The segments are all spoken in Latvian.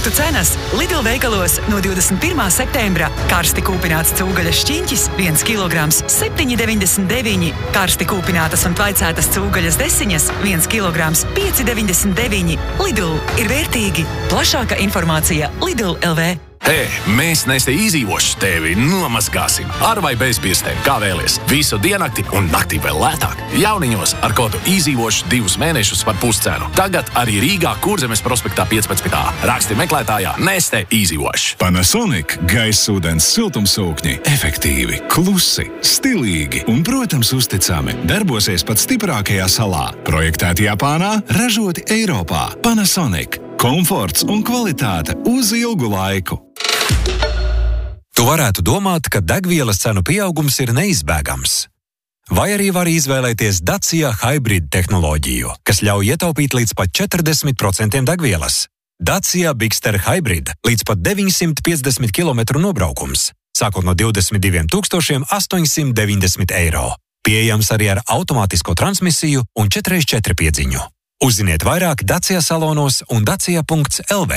produktu cenas. Lidl veikalos no 21. septembra. Karsti kūpināts cūgaļas šķiņķis 1 kilograms 7,99. Karsti kūpinātas un tvaicētas cūgaļas desiņas 1 kilograms 5,99. Lidl ir vērtīgi. Plašāka informācija Lidl LV. Mēs Neste izdzīvoši tevi nomazgāsim. Ar vai bez pirkstiem, kā vēlies. Visu diennakti un naktī vēl lētāk. Jauniņos ar kodu izdzīvoši 2 mēnešus par puscenu. Tagad arī Rīgā Kurzemes prospektā 15. Raksti meklētājā Neste izdzīvoši. Panasonic gaisūdens siltumsūkņi efektīvi, klusi, stilīgi un, protams, uzticami. Darbosies pat stiprākajā salā. Projektēti Japānā, ražoti Eiropā. Panasonic. Komforts un kvalitāte uz ilgu laiku. Tu varētu domāt, ka degvielas cenu pieaugums ir neizbēgams. Vai arī var izvēlēties Dacia Hybrid tehnoloģiju, kas ļauj ietaupīt līdz pat 40% degvielas. Dacia Bigster Hybrid līdz pat 950 km nobraukums, sākot no 22 890 eiro. Pieejams arī ar automātisko transmisiju un 4x4 piedziņu. Uzziniet vairāk Dacia salonos un dacia.lv.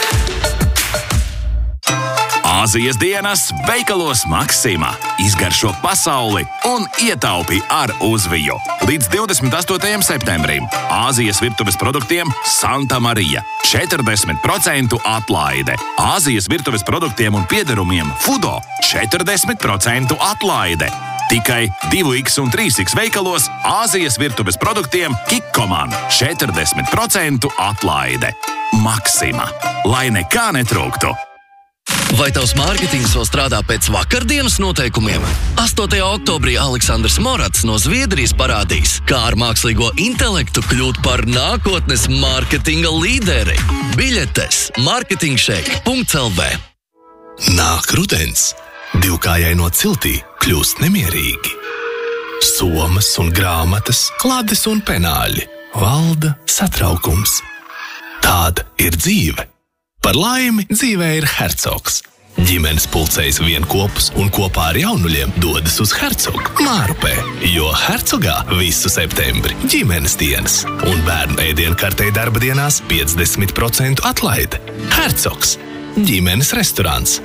Āzijas dienas veikalos Maxima. Izgaršo pasauli un ietaupi ar uzviju. Līdz 28. septembrim Āzijas virtuves produktiem Santa Marija 40% atlaide. Āzijas virtuves produktiem un piederumiem Fudo 40% atlaide. Tikai 2X un 3X veikalos Āzijas virtuves produktiem Kikkoman 40% atlaide. Maxima. Lai nekā netrūktu. Vai tavs mārketings vēl strādā pēc vakardienas noteikumiem? 8. oktobrī Aleksandrs Morats no Zviedrijas parādīs, kā ar mākslīgo intelektu kļūt par nākotnes mārketinga līderi. Biļetes marketingshake.lv. Nāk rudens. Divkājai no ciltī kļūst nemierīgi. Somas un grāmatas, klades un penāļi. Valda satraukums. Tāda ir dzīve. Par laimi dzīvē ir Hercogs. Ģimenes pulcējas vienkopus un kopā ar jaunuļiem dodas uz Hercogu Mārupē, jo Hercogā visu septembri ģimenes dienas un bērnu ēdienkartei darba dienās 50% atlaide. Hercogs. Ģimenes restorāns.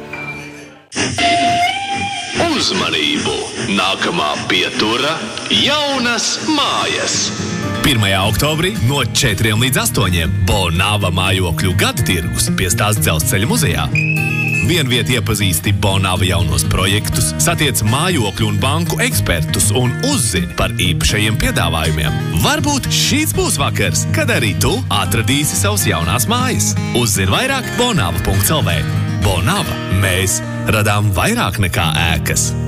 Uzmanību! Nākamā pietura – jaunas mājas! 1. oktobrī no 4 līdz 8 Bonava mājokļu gada tirgus pie Stāsts dzelzceļa muzejā. Vienviet iepazīsti Bonava jaunos projektus, satiec mājokļu un banku ekspertus un uzzini par īpašajiem piedāvājumiem. Varbūt šīs būs vakars, kad arī tu atradīsi savus jaunās mājas. Uzzini vairāk bonava.lv. Bonava. Mēs radām vairāk nekā ēkas.